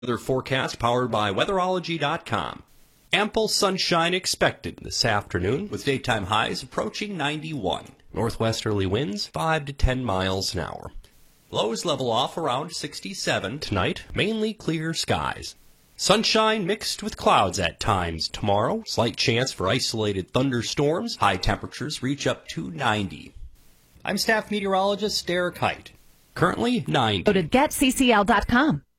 Weather forecast powered by weatherology.com. Ample sunshine expected this afternoon with daytime highs approaching 91. Northwesterly winds 5 to 10 miles an hour. Lows level off around 67 tonight, mainly clear skies. Sunshine mixed with clouds at times tomorrow. Slight chance for isolated thunderstorms. High temperatures reach up to 90. I'm staff meteorologist Derek Height. Currently 90. Go to getccl.com.